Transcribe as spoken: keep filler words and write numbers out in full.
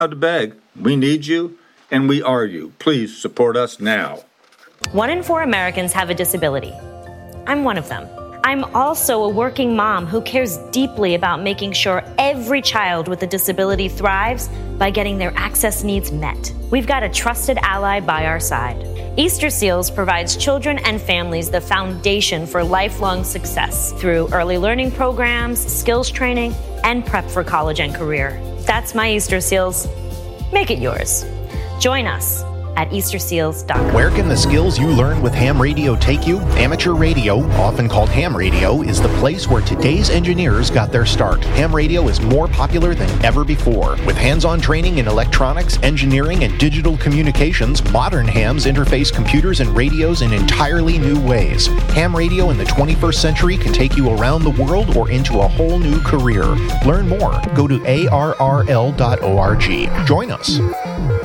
to beg. We need you, and we are you. Please support us now. One in four Americans have a disability. I'm one of them. I'm also a working mom who cares deeply about making sure every child with a disability thrives by getting their access needs met. We've got a trusted ally by our side. Easter Seals provides children and families the foundation for lifelong success through early learning programs, skills training, and prep for college and career. That's my Easter Seals. Make it yours. Join us at easter seals dot com. Where can the skills you learn with ham radio take you? Amateur radio, often called ham radio, is the place where today's engineers got their start. Ham radio is more popular than ever before. With hands-on training in electronics, engineering, and digital communications, modern hams interface computers and radios in entirely new ways. Ham radio in the twenty-first century can take you around the world or into a whole new career. Learn more. Go to A R R L dot org. Join us.